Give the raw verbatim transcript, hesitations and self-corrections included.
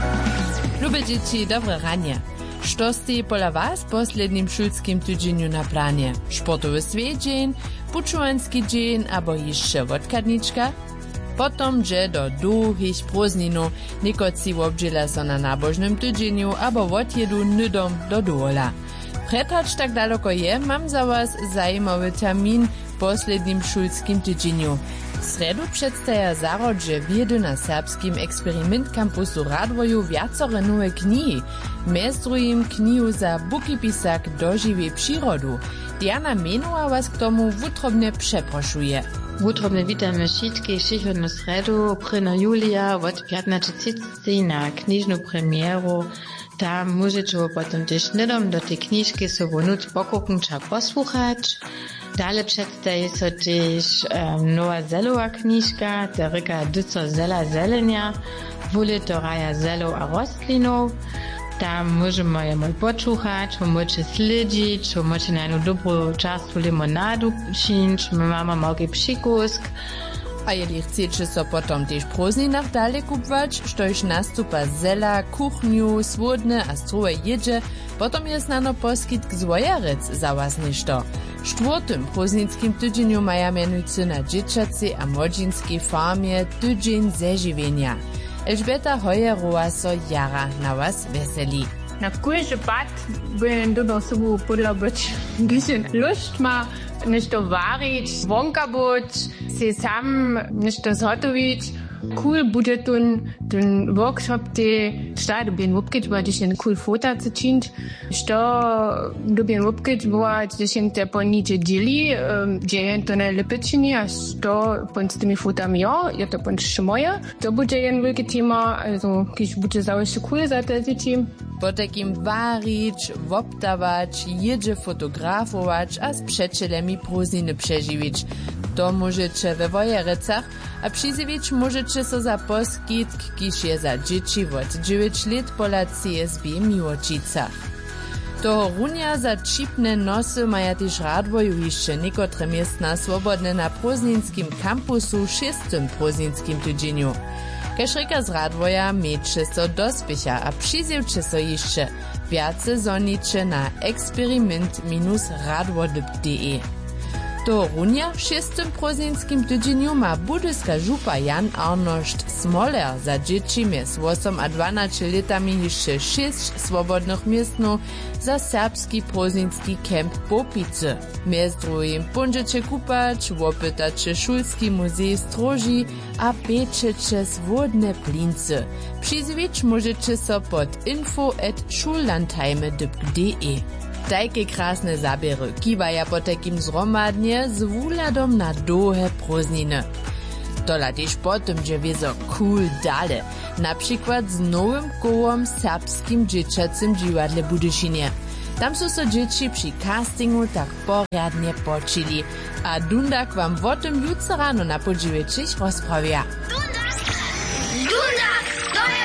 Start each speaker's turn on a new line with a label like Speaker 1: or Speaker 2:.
Speaker 1: Lube dzieci, dobre ranie. Što ste pola was poslednim šulskim tydzieniu na planie? Sportowy swiedzień, pučuanski dzień abo jeszcze wodkadniczka? Potom dże do długich prózdninów, niekoci obdziela so na nabożnym tydzieniu abo odjedu nydom do dola. Pretacz tak daleko je, mam za was zajímavý termin w poslednim šulskim tydzieniu. W sredu przedstawia zarodże wiedy na serbskim eksperiment kampusu Radwoju wiacore nowe knihy. Mez drugim knihu za bukipisak dožiwie przyrodu. Diana Menuła was k tomu wutrobne przeproszuje.
Speaker 2: Wutrobne witamy wszystkich przychodną sredu, prvního julija od piętnaście trzydzieści na knižnu premieru. Tam możecie potem też nidom do tej kniżki sobie nuc pokuknąć a posłuchać. Dalej przedstawi so też um, nowa zelowa kniżka, teryka Dyco zela zelenia, wuli to raja zelo a rostlinów. Tam możemy je mal poczuchać, możecie śledzić, możecie na jedną dobrą czarstwu limonadu przyjąć, my mamy mały przykusk.
Speaker 1: A jeli chcecie so potom też prózdninach dalej kupować, štož nastupa zela, kuchniu, słodne a struhe jedzie, potom je znano poskitk zwojarec za was ništo. Czwartym prózdnickim tydzieniu maja mianujcy na dzieciacy a młodzieńskiej farmie tydzień zeżywienia. Elżbieta Hojerowa so jara na was weseli.
Speaker 3: Na kujże pat by do sobą podla być, gdyż lust ma nešto varić, wonka być, se sam nešto zhotowić. Cool bude tun, ten workshop te, šta dobien wupkić, bo gdyż jen cool fota zaczynić, što dobien wupkić, bo gdyż jen te ponicze dzieli, gdzie jen to ne lepečini, a što pon z tymi fotami jo, je to pon še moje. To bude jen wielkie tema, also gdyż bude założę cool za te dzieci.
Speaker 1: Po takim varić, woptawać, jedzie fotografować, a z przeczelemi prózdniny przeżywić. To możecie we Wojerecach, a przyzywić możecie so za poskitk, kiż je za dzieci od dziewięć lat pola C S B Miłocicach. Toho runia za čipne nosy maja też Radwoju jeszcze niekotre miestna swobodne na prózdninskim kampusu šestym prózdninskim tydzieniu. Kaž z Radwoja miejcie so dospěcha a przyzywcie so jeszcze wiace zonicze na eksperiment minus radwodyb kropka de. To runia w šestym prózdninskim tydzieniu ma budyska župa Jan Arnošt Smoler za dzieci mjez osiem a dwanaście latami jeszcze sześć swobodnych miestnów za serbski prózdninski kemp Popice. Mjez drugim pójdziecie kupać, opytacie szulski muzej stroži a pieczecie swodne plince. Przyzwieć możecie so pod info at schullandheime kropka de. Tajke krasne zabiery kiwaja po takim zromadnie z wuladom na dłuhe prózdniny. Tola też potem, że wiezo cool dale, na przykład z nowym kołom serbskim dzieciacym dziwadle Budyszynie. Tam są so dzieci przy castingu tak porядnie počili, a Dundak wam o tym jutro rano na podziwieczych rozprawia.
Speaker 4: Dundak! Dundak!